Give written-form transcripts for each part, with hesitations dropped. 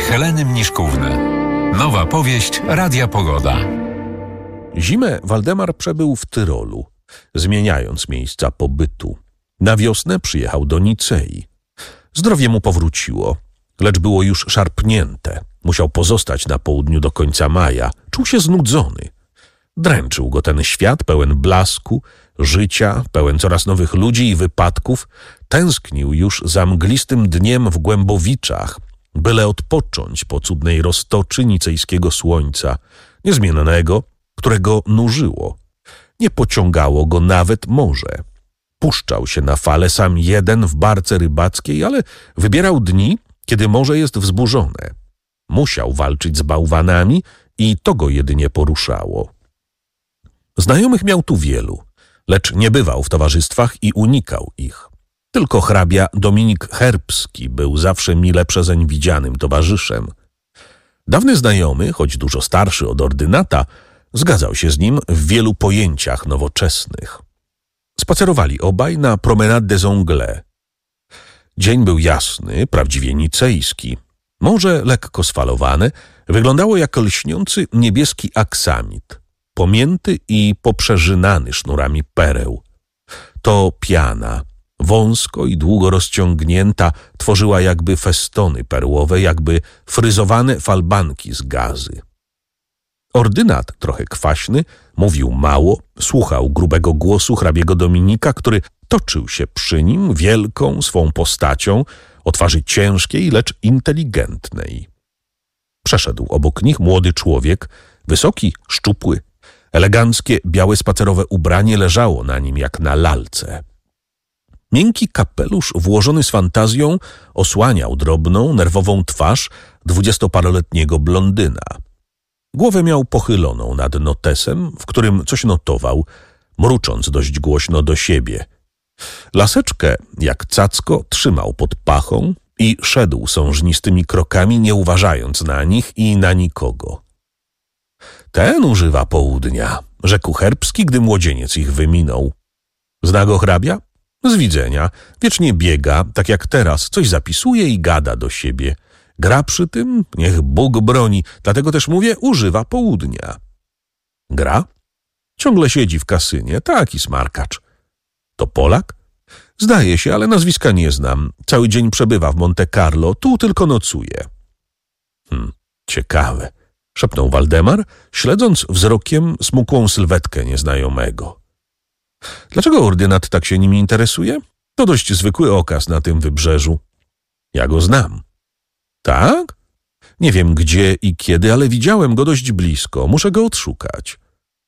Heleny Mniszkówny. Nowa powieść Radia Pogoda. Zimę Waldemar przebył w Tyrolu, zmieniając miejsca pobytu. Na wiosnę przyjechał do Nicei. Zdrowie mu powróciło, lecz było już szarpnięte. Musiał pozostać na południu do końca maja. Czuł się znudzony. Dręczył go ten świat pełen blasku, życia, pełen coraz nowych ludzi i wypadków. Tęsknił już za mglistym dniem w Głębowiczach, byle odpocząć po cudnej roztoczy nicejskiego słońca, niezmiennego, którego nużyło. Nie pociągało go nawet morze. Puszczał się na fale sam jeden w barce rybackiej, ale wybierał dni, kiedy morze jest wzburzone. Musiał walczyć z bałwanami i to go jedynie poruszało. Znajomych miał tu wielu, lecz nie bywał w towarzystwach i unikał ich. Tylko hrabia Dominik Herbski był zawsze mile przezeń widzianym towarzyszem. Dawny znajomy, choć dużo starszy od ordynata, zgadzał się z nim w wielu pojęciach nowoczesnych. Spacerowali obaj na Promenade des Anglais. Dzień był jasny, prawie nicejski. Morze lekko sfalowane wyglądało jak lśniący niebieski aksamit, pomięty i poprzeżynany sznurami pereł. To piana, wąsko i długo rozciągnięta, tworzyła jakby festony perłowe, jakby fryzowane falbanki z gazy. Ordynat, trochę kwaśny, mówił mało, słuchał grubego głosu hrabiego Dominika, który toczył się przy nim wielką swą postacią, o twarzy ciężkiej, lecz inteligentnej. Przeszedł obok nich młody człowiek, wysoki, szczupły. Eleganckie, białe spacerowe ubranie leżało na nim jak na lalce. Miękki kapelusz włożony z fantazją osłaniał drobną, nerwową twarz 20-paroletniego blondyna. Głowę miał pochyloną nad notesem, w którym coś notował, mrucząc dość głośno do siebie. Laseczkę, jak cacko, trzymał pod pachą i szedł sążnistymi krokami, nie uważając na nich i na nikogo. Ten używa południa, rzekł Herbski, gdy młodzieniec ich wyminął. Zna go hrabia? Z widzenia. Wiecznie biega, tak jak teraz, coś zapisuje i gada do siebie. Gra przy tym? Niech Bóg broni, dlatego też mówię, używa południa. Gra? Ciągle siedzi w kasynie, taki smarkacz. To Polak? Zdaje się, ale nazwiska nie znam. Cały dzień przebywa w Monte Carlo, tu tylko nocuje. Ciekawe, szepnął Waldemar, śledząc wzrokiem smukłą sylwetkę nieznajomego. Dlaczego ordynat tak się nimi interesuje? To dość zwykły okaz na tym wybrzeżu. Ja go znam. Tak? Nie wiem gdzie i kiedy, ale widziałem go dość blisko. Muszę go odszukać.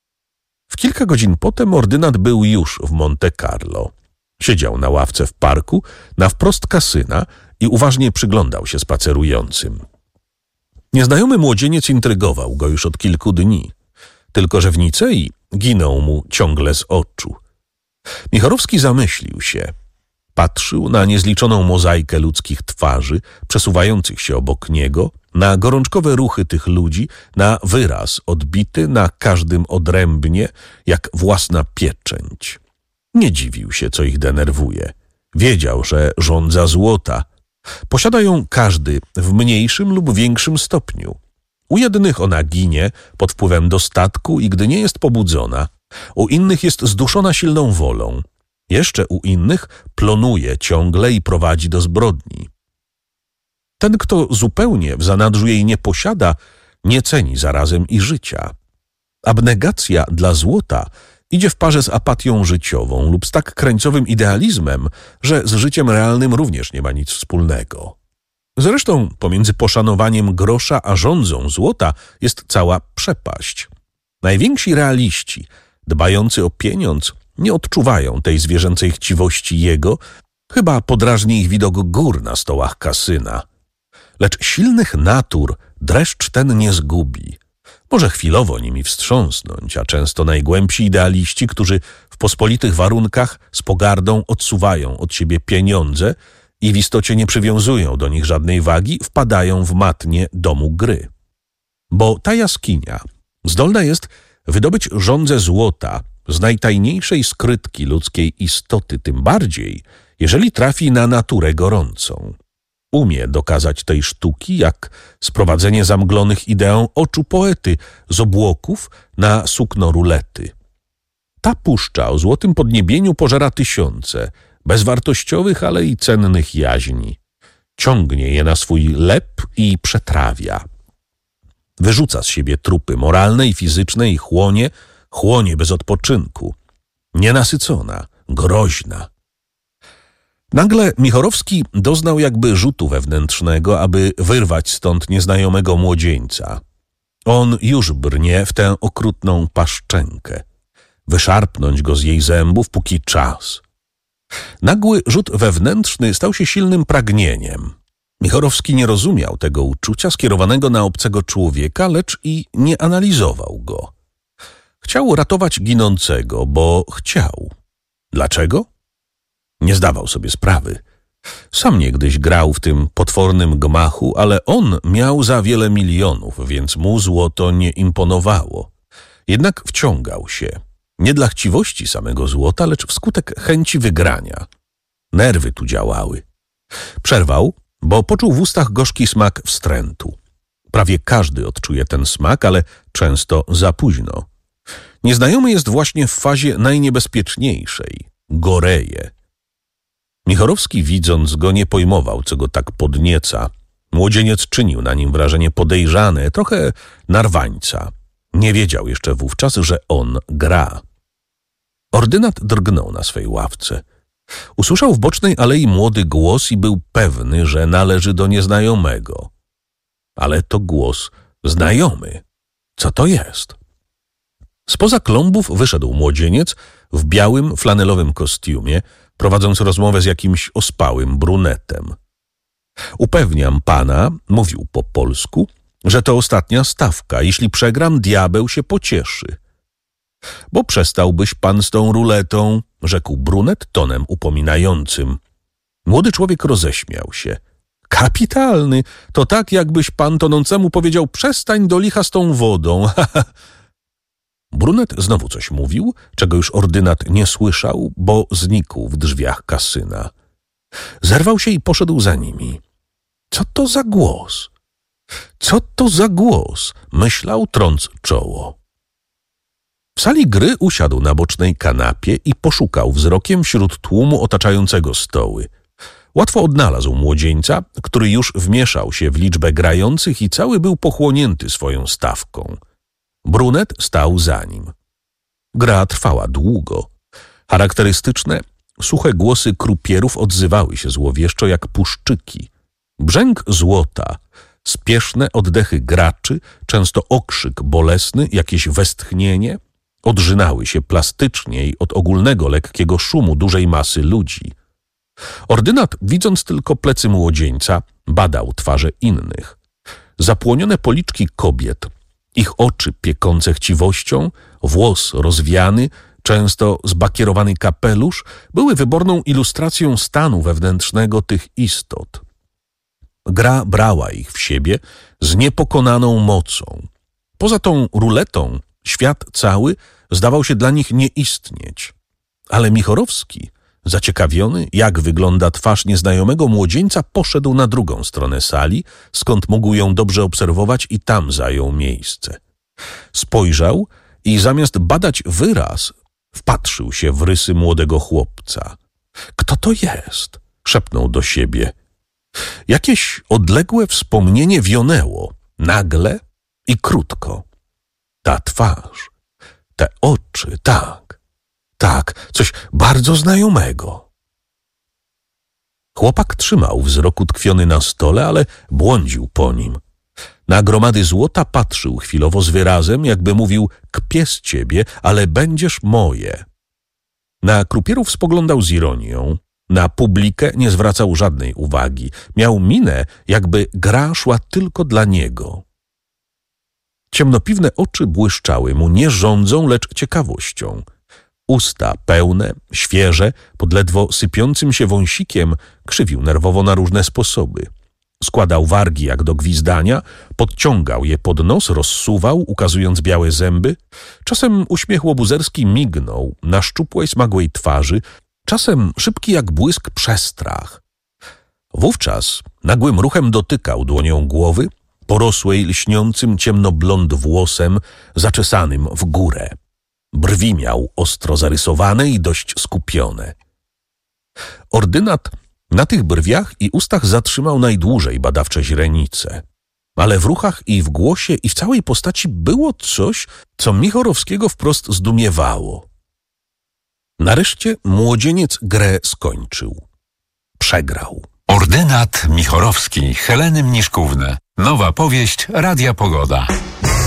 W kilka godzin potem ordynat był już w Monte Carlo. Siedział na ławce w parku, na wprost kasyna i uważnie przyglądał się spacerującym. Nieznajomy młodzieniec intrygował go już od kilku dni. Tylko że w Nicei ginął mu ciągle z oczu. Michorowski zamyślił się. Patrzył na niezliczoną mozaikę ludzkich twarzy, przesuwających się obok niego, na gorączkowe ruchy tych ludzi, na wyraz odbity na każdym odrębnie, jak własna pieczęć. Nie dziwił się, co ich denerwuje. Wiedział, że żądza złota. Posiada ją każdy w mniejszym lub większym stopniu. U jednych ona ginie pod wpływem dostatku i gdy nie jest pobudzona. U innych jest zduszona silną wolą. Jeszcze u innych plonuje ciągle i prowadzi do zbrodni. Ten, kto zupełnie w zanadrzu jej nie posiada, nie ceni zarazem i życia. Abnegacja dla złota idzie w parze z apatią życiową lub z tak krańcowym idealizmem, że z życiem realnym również nie ma nic wspólnego. Zresztą pomiędzy poszanowaniem grosza a rządzą złota jest cała przepaść. Najwięksi realiści, dbający o pieniądz, nie odczuwają tej zwierzęcej chciwości jego, chyba podrażni ich widok gór na stołach kasyna. Lecz silnych natur dreszcz ten nie zgubi. Może chwilowo nimi wstrząsnąć, a często najgłębsi idealiści, którzy w pospolitych warunkach z pogardą odsuwają od siebie pieniądze i w istocie nie przywiązują do nich żadnej wagi, wpadają w matnię domu gry. Bo ta jaskinia zdolna jest wydobyć żądzę złota z najtajniejszej skrytki ludzkiej istoty, tym bardziej, jeżeli trafi na naturę gorącą. umie dokazać tej sztuki, jak sprowadzenie zamglonych ideą oczu poety z obłoków na sukno rulety. Ta puszcza o złotym podniebieniu pożera tysiące bezwartościowych, ale i cennych jaźni. Ciągnie je na swój lep i przetrawia. Wyrzuca z siebie trupy moralne i fizyczne i chłonie bez odpoczynku. Nienasycona, groźna. Nagle Michorowski doznał jakby rzutu wewnętrznego, aby wyrwać stąd nieznajomego młodzieńca. On już brnie w tę okrutną paszczenkę. Wyszarpnąć go z jej zębów, póki czas. Nagły rzut wewnętrzny stał się silnym pragnieniem. Michorowski nie rozumiał tego uczucia skierowanego na obcego człowieka, lecz i nie analizował go. Chciał ratować ginącego, bo chciał. Dlaczego? Nie zdawał sobie sprawy. Sam niegdyś grał w tym potwornym gmachu, ale on miał za wiele milionów, więc mu złoto nie imponowało. Jednak wciągał się. Nie dla chciwości samego złota, lecz wskutek chęci wygrania. Nerwy tu działały. Przerwał, bo poczuł w ustach gorzki smak wstrętu. Prawie każdy odczuje ten smak, ale często za późno. Nieznajomy jest właśnie w fazie najniebezpieczniejszej. Goreje. Michorowski, widząc go, nie pojmował, co go tak podnieca. Młodzieniec czynił na nim wrażenie podejrzane, trochę narwańca. Nie wiedział jeszcze wówczas, że on gra. Ordynat drgnął na swej ławce. Usłyszał w bocznej alei młody głos i był pewny, że należy do nieznajomego. Ale to głos znajomy. Co to jest? Spoza klombów wyszedł młodzieniec w białym flanelowym kostiumie, prowadząc rozmowę z jakimś ospałym brunetem. Upewniam pana, mówił po polsku, że to ostatnia stawka. Jeśli przegram, diabeł się pocieszy. Bo przestałbyś pan z tą ruletą, rzekł brunet tonem upominającym. Młody człowiek roześmiał się. Kapitalny, to tak jakbyś pan tonącemu powiedział, przestań do licha z tą wodą. Brunet znowu coś mówił, czego już ordynat nie słyszał, bo znikł w drzwiach kasyna. Zerwał się i poszedł za nimi. Co to za głos? Co to za głos? Myślał, trąc czoło. W sali gry usiadł na bocznej kanapie i poszukał wzrokiem wśród tłumu otaczającego stoły. Łatwo odnalazł młodzieńca, który już wmieszał się w liczbę grających i cały był pochłonięty swoją stawką. Brunet stał za nim. Gra trwała długo. Charakterystyczne, suche głosy krupierów odzywały się złowieszczo jak puszczyki. Brzęk złota, spieszne oddechy graczy, często okrzyk bolesny, jakieś westchnienie, odrzynały się plastyczniej od ogólnego lekkiego szumu dużej masy ludzi. Ordynat, widząc tylko plecy młodzieńca, badał twarze innych. Zapłonione policzki kobiet, ich oczy piekące chciwością, włos rozwiany, często zbakierowany kapelusz, były wyborną ilustracją stanu wewnętrznego tych istot. Gra brała ich w siebie z niepokonaną mocą. Poza tą ruletą świat cały zdawał się dla nich nie istnieć. Ale Michorowski, zaciekawiony, jak wygląda twarz nieznajomego młodzieńca, poszedł na drugą stronę sali, skąd mógł ją dobrze obserwować i tam zajął miejsce. Spojrzał i zamiast badać wyraz, wpatrzył się w rysy młodego chłopca. Kto to jest? Szepnął do siebie. Jakieś odległe wspomnienie wionęło, nagle i krótko. Ta twarz, te oczy, tak, coś bardzo znajomego. Chłopak trzymał wzrok utkwiony na stole, ale błądził po nim. Na gromady złota patrzył chwilowo z wyrazem, jakby mówił: kpię z ciebie, ale będziesz moje. Na krupierów spoglądał z ironią. Na publikę nie zwracał żadnej uwagi. Miał minę, jakby gra szła tylko dla niego. Ciemnopiwne oczy błyszczały mu nie żądzą, lecz ciekawością. Usta pełne, świeże, pod ledwo sypiącym się wąsikiem, krzywił nerwowo na różne sposoby. Składał wargi jak do gwizdania, podciągał je pod nos, rozsuwał, ukazując białe zęby. Czasem uśmiech łobuzerski mignął na szczupłej, smagłej twarzy, czasem szybki jak błysk przestrach. Wówczas nagłym ruchem dotykał dłonią głowy, porosłej lśniącym ciemnoblond włosem, zaczesanym w górę. Brwi miał ostro zarysowane i dość skupione. Ordynat na tych brwiach i ustach zatrzymał najdłużej badawcze źrenice. Ale w ruchach i w głosie i w całej postaci było coś, co Michorowskiego wprost zdumiewało. Nareszcie młodzieniec grę skończył. Przegrał. Ordynat Michorowski Heleny Mniszkówny. Nowa powieść Radia Pogoda.